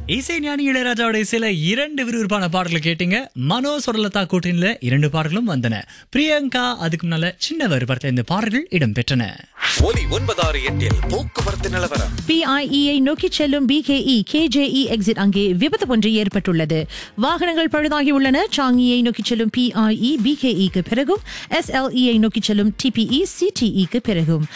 இசை ஞானி இளையராஜாவோட இசையில 2 விறுவிறுப்பான பாடல்களை கேட்டீங்க. மனோ சுரலதா கூட்டணியில 2 பாடல்களும் வந்தன. பிரியங்கா அதுக்கு முன்னால சின்னவர் படத்துல இந்த பாடல்கள் இடம்பெற்றன. ஒலி 968 போக்குவரத்து நிலவரம். PIE நோக்கி செல்லும் BKE KJE எக்ஸிட் அங்கே விபத்து ஒன்று ஏற்பட்டுள்ளது. வாகனங்கள் பழுதாகி உள்ளன. சாங்கியை நோக்கி செல்லும் PIE BKE க்கு பிறகும் SLE நோக்கி செல்லும் TPE CTE க்கு பிறகும்